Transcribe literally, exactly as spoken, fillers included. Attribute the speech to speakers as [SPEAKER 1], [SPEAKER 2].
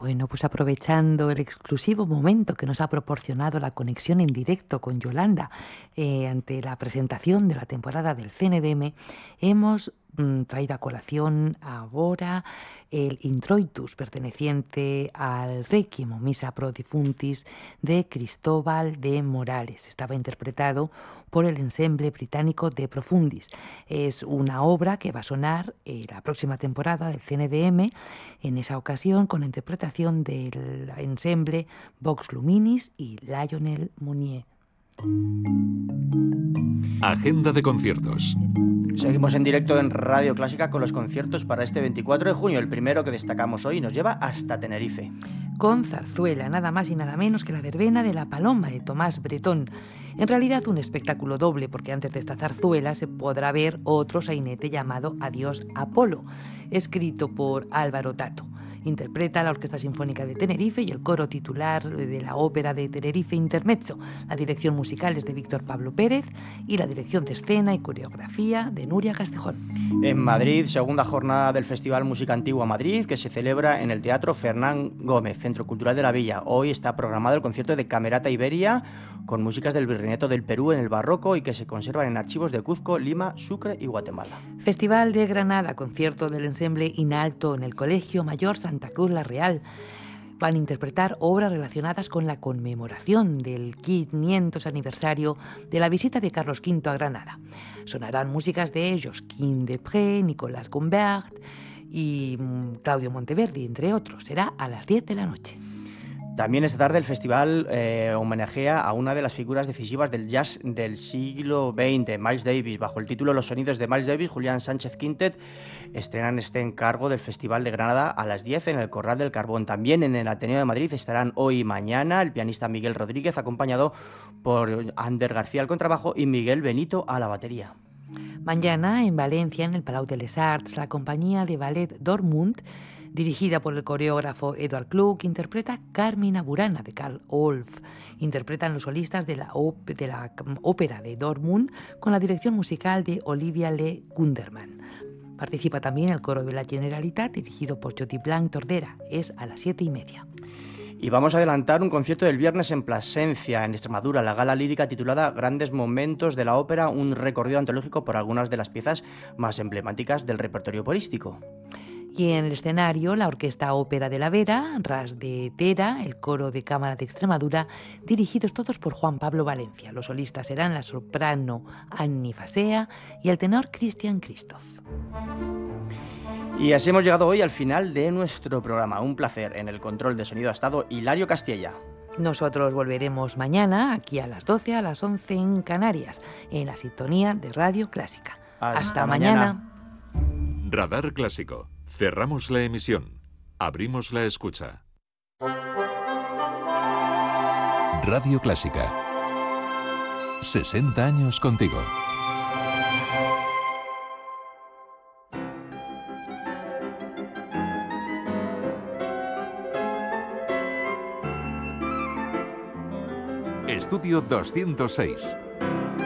[SPEAKER 1] Bueno, pues aprovechando el exclusivo momento que nos ha proporcionado la conexión en directo con Yolanda eh, ante la presentación de la temporada del C N D M, hemos mm, traído a colación ahora el introitus perteneciente al Requiem o Misa pro Difuntis de Cristóbal de Morales. Estaba interpretado por el ensemble británico De Profundis. Es una obra que va a sonar eh, la próxima temporada del C N D M, en esa ocasión con la interpretación del ensemble Vox Luminis y Lionel Mounier.
[SPEAKER 2] Agenda de conciertos.
[SPEAKER 3] Seguimos en directo en Radio Clásica con los conciertos para este veinticuatro de junio. El primero que destacamos hoy nos lleva hasta Tenerife.
[SPEAKER 1] Con zarzuela, nada más y nada menos que la verbena de la Paloma de Tomás Bretón. En realidad un espectáculo doble, porque antes de esta zarzuela se podrá ver otro sainete llamado Adiós Apolo, escrito por Álvaro Tato. Interpreta la Orquesta Sinfónica de Tenerife y el coro titular de la Ópera de Tenerife Intermezzo. La dirección musical es de Víctor Pablo Pérez y la dirección de escena y coreografía de Nuria Castejón.
[SPEAKER 3] En Madrid, segunda jornada del Festival Música Antigua Madrid, que se celebra en el Teatro Fernán Gómez, Centro Cultural de la Villa. Hoy está programado el concierto de Camerata Iberia, con músicas del Virreinato del Perú en el barroco y que se conservan en archivos de Cuzco, Lima, Sucre y Guatemala.
[SPEAKER 1] Festival de Granada, concierto del ensemble Inalto en el Colegio Mayor Santa Cruz La Real. Van a interpretar obras relacionadas con la conmemoración del quinientos aniversario de la visita de Carlos quinto a Granada. Sonarán músicas de Josquin Desprez, Nicolas Gombert y Claudio Monteverdi, entre otros. Será a las diez de la noche.
[SPEAKER 3] También esta tarde el festival eh, homenajea a una de las figuras decisivas del jazz del siglo veinte, Miles Davis. Bajo el título Los sonidos de Miles Davis, Julián Sánchez Quintet estrenan este encargo del Festival de Granada a las diez en el Corral del Carbón. También en el Ateneo de Madrid estarán hoy y mañana el pianista Miguel Rodríguez, acompañado por Ander García al contrabajo y Miguel Benito a la batería.
[SPEAKER 1] Mañana en Valencia, en el Palau de les Arts, la compañía de ballet Dortmund, dirigida por el coreógrafo Edward Klug, interpreta Carmina Burana de Karl Orff. Interpretan los solistas de la, op- de la ópera de Dortmund con la dirección musical de Olivia Le Gunderman. Participa también el coro de la Generalitat, dirigido por Joti Blanc Tordera. Es a las siete y media.
[SPEAKER 3] Y vamos a adelantar un concierto del viernes en Plasencia, en Extremadura, la gala lírica titulada Grandes Momentos de la Ópera, un recorrido antológico por algunas de las piezas más emblemáticas del repertorio operístico.
[SPEAKER 1] Y en el escenario, la Orquesta Ópera de la Vera, Ras de Tera, el Coro de Cámara de Extremadura, dirigidos todos por Juan Pablo Valencia. Los solistas serán la soprano Annie Fasea y el tenor Christian Christoph.
[SPEAKER 3] Y así hemos llegado hoy al final de nuestro programa. Un placer. En el control de sonido ha estado Hilario Castilla.
[SPEAKER 1] Nosotros volveremos mañana, aquí a las doce, a las once en Canarias, en la sintonía de Radio Clásica.
[SPEAKER 3] Hasta,
[SPEAKER 1] Hasta
[SPEAKER 3] mañana.
[SPEAKER 2] mañana. Radar Clásico. Cerramos la emisión. Abrimos la escucha. Radio Clásica. sesenta años contigo. Estudio doscientos seis.